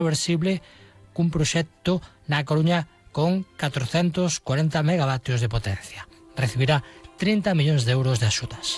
reversible cun proxecto na Coruña con 440 megavatios de potencia. Recibirá 30 millóns de euros de axudas.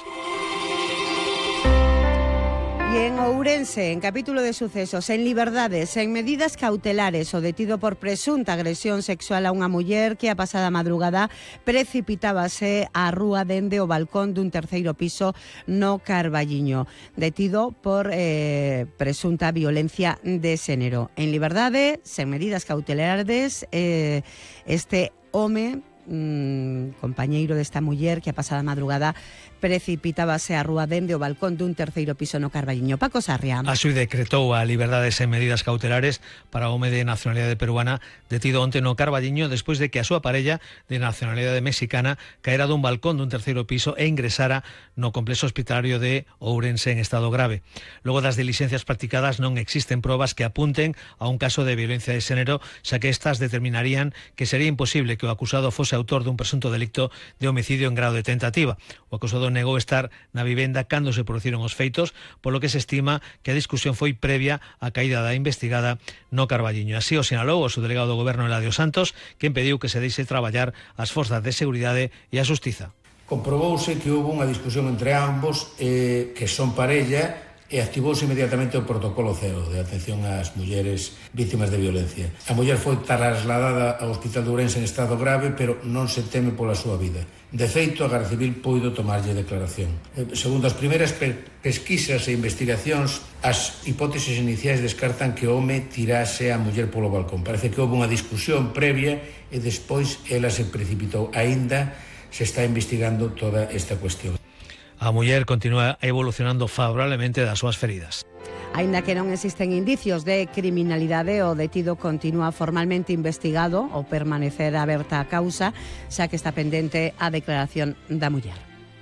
Y en Ourense, en capítulo de sucesos, en liberdades, en medidas cautelares, o detido por presunta agresión sexual a unha muller que a pasada madrugada precipitábase á rúa dende o balcón dun terceiro piso no Carballiño. Detido por presunta violencia de xénero. En liberdade, sen medidas cautelares, este home, compañeiro desta muller que a pasada madrugada precipitábase á rúa dende o balcón dun terceiro piso no Carballiño. Paco Sarria. A SUI decretou a liberdade sen medidas cautelares para o home de nacionalidade peruana detido onte no Carballiño despois de que a súa parella de nacionalidade mexicana caera dun balcón dun terceiro piso e ingresara no complexo hospitalario de Ourense en estado grave. Logo das dilixencias practicadas non existen probas que apunten a un caso de violencia de xénero, xa que estas determinarían que sería imposible que o acusado fose autor dun presunto delicto de homicidio en grado de tentativa. O acusado negou estar na vivenda cando se produciron os feitos, polo que se estima que a discusión foi previa á caída da investigada no Carballiño. Así o sinalou o subdelegado do Goberno Eladio Santos, que impediu que se deixe traballar as forzas de seguridade e a xustiza. Comprobouse que houve unha discusión entre ambos, que son parella, e activouse inmediatamente o protocolo 0 de atención ás mulleres vítimas de violencia. A muller foi trasladada ao Hospital de Ourense en estado grave, pero non se teme pola súa vida. De feito, a Garda Civil puido tomarlle declaración. Segundo as primeiras pesquisas e investigacións, as hipóteses iniciais descartan que o home tirase a muller polo balcón. Parece que houve unha discusión previa e despois ela se precipitou. Aínda se está investigando toda esta cuestión. A muller continúa evolucionando favorablemente das súas feridas. Aínda que non existen indicios de criminalidade, o detido continúa formalmente investigado ou permanecer aberta a causa, xa que está pendente a declaración da muller.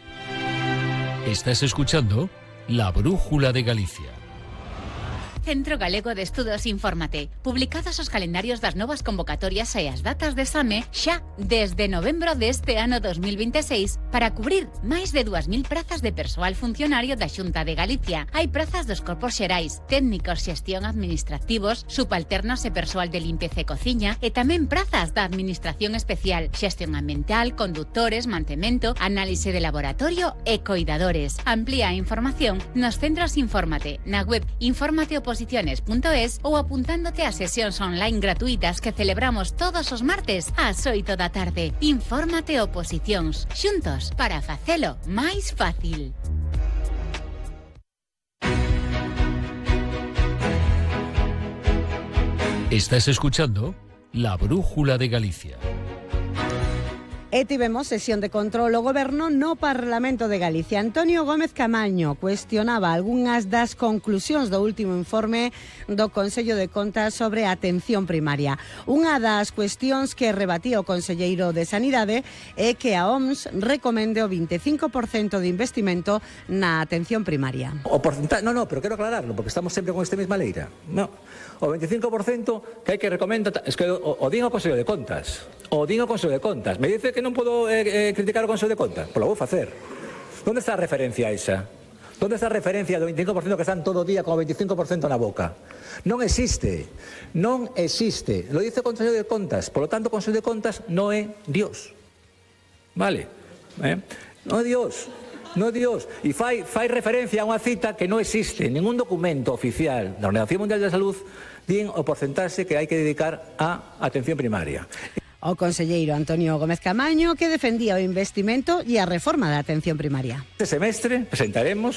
Estás escuchando La Brújula de Galicia. Centro Galego de Estudos Infórmate. Publicados os calendarios das novas convocatorias e as datas de exame xa desde novembro deste ano 2026 para cubrir máis de 2.000 prazas de persoal funcionario da Xunta de Galicia. Hai prazas dos corpos xerais, técnicos xestión administrativos, subalternos e persoal de limpeza e cociña e tamén prazas da Administración Especial, xestión ambiental, conductores, mantemento, análise de laboratorio e coidadores. Amplía a información nos centros Infórmate, na web informateoposiciones.es ou apuntándote a sesións online gratuitas que celebramos todos os martes ás 8 da tarde. Infórmate Oposicións, xuntos para facelo máis fácil. Estás escuchando La Brújula de Galicia. E tivemos sesión de control o Goberno no Parlamento de Galicia. Antonio Gómez Camaño cuestionaba algunhas das conclusións do último informe do Consello de Contas sobre a atención primaria. Unha das cuestións que rebatía o conselleiro de Sanidade é que a OMS recomende o 25% de investimento na atención primaria. O porcentaje, no, pero quero aclararlo, porque estamos sempre con esta mesma leira. No, o 25% que hai que recomenda, es que o din o Consello de Contas. O din o Consello de Contas. Me dice que non podo criticar o Consello de Contas. Pois lo vou facer. Onde está a referencia esa? Onde está a referencia do 25% que están todo o día con o 25% na boca? Non existe. Non existe. Lo dice o Consello de Contas. Por lo tanto, o Consello de Contas non é Dios. Vale? Non é Dios. Non é Dios. E fai referencia a unha cita que non existe. Ningún documento oficial da Organización Mundial de Salud din o porcentaxe que hai que dedicar á atención primaria. O conselleiro Antonio Gómez Camaño, que defendía o investimento e a reforma da atención primaria. Este semestre presentaremos